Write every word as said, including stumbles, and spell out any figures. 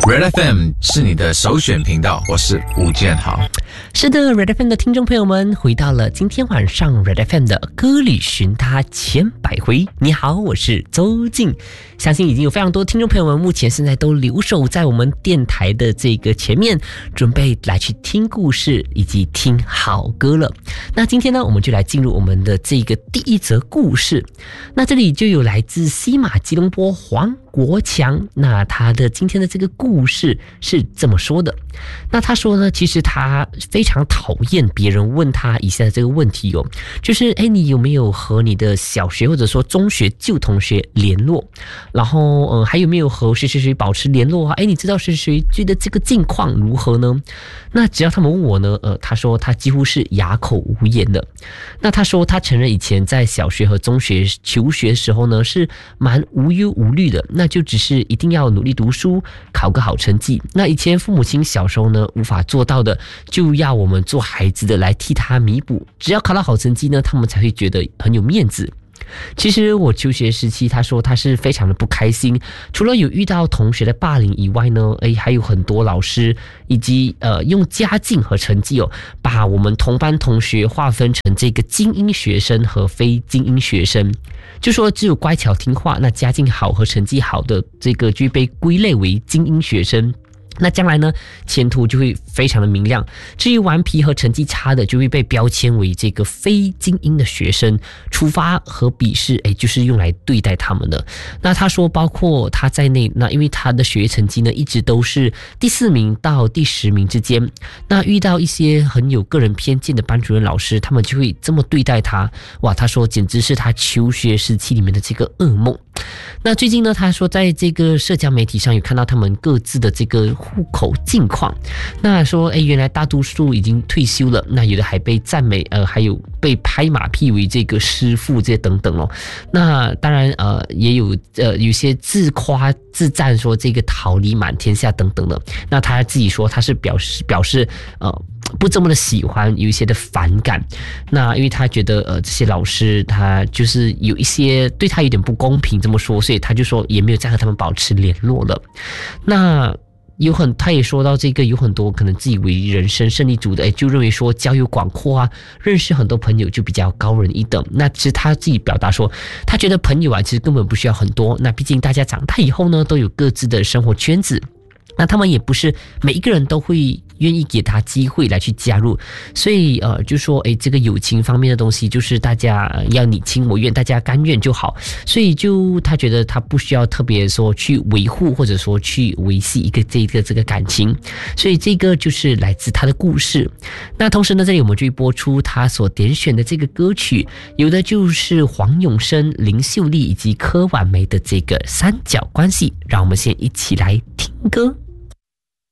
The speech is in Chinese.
Red F M 是你的首选频道，我是吴建豪。 是的 ，Red F M 的听众朋友们，回到了今天晚上 Red F M 的歌里寻他千百回。你好，我是周静。相信已经有非常多听众朋友们，目前现在都留守在我们电台的这个前面，准备来去听故事以及听好歌了。那今天呢，我们就来进入我们的这个第一则故事。那这里就有来自西马吉隆坡黄国强，那他的今天的这个故事是这么说的。那他说呢，其实他非常讨厌别人问他以下的这个问题哦，就是哎，你有没有和你的小学或者说中学旧同学联络？然后呃，还有没有和谁谁谁保持联络啊？哎，你知道谁谁谁的这个近况如何呢？那只要他们问我呢，呃，他说他几乎是哑口无言的。那他说他承认以前在小学和中学求学的时候呢，是蛮无忧无虑的，那就只是一定要努力读书，考个好成绩。那以前父母亲小时候呢无法做到的，就要我们做孩子的来替他弥补。只要考到好成绩呢，他们才会觉得很有面子。其实我求学时期，他说他是非常的不开心，除了有遇到同学的霸凌以外呢，诶，还有很多老师以及呃用家境和成绩哦，把我们同班同学划分成这个精英学生和非精英学生，就说只有乖巧听话，那家境好和成绩好的这个就被归类为精英学生。那将来呢，前途就会非常的明亮。至于顽皮和成绩差的，就会被标签为这个非精英的学生，处罚和鄙视，哎，就是用来对待他们的。那他说，包括他在内，那因为他的学业成绩呢，一直都是第四名到第十名之间。那遇到一些很有个人偏见的班主任老师，他们就会这么对待他。哇，他说简直是他求学时期里面的这个噩梦。那最近呢，他说在这个社交媒体上有看到他们各自的这个户口近况，那说哎，原来大多数已经退休了，那有的还被赞美，呃，还有被拍马屁为这个师父这些等等哦。那当然呃，也有呃有些自夸自赞说这个桃李满天下等等的。那他自己说他是表示表示呃。不这么的喜欢，有一些的反感。那因为他觉得呃这些老师他就是有一些对他有点不公平这么说，所以他就说也没有再和他们保持联络了。那有很他也说到这个有很多可能自以为人生胜利组的，哎，就认为说交友广阔啊，认识很多朋友就比较高人一等。那其实他自己表达说，他觉得朋友啊其实根本不需要很多，那毕竟大家长大以后呢都有各自的生活圈子，那他们也不是每一个人都会愿意给他机会来去加入，所以呃，就说诶，这个友情方面的东西，就是大家要你情我愿，大家甘愿就好。所以就他觉得他不需要特别说去维护或者说去维系一个这个这个感情，所以这个就是来自他的故事。那同时呢，这里我们就会播出他所点选的这个歌曲，有的就是黄永生、林秀丽以及柯婉梅的这个三角关系。让我们先一起来听歌。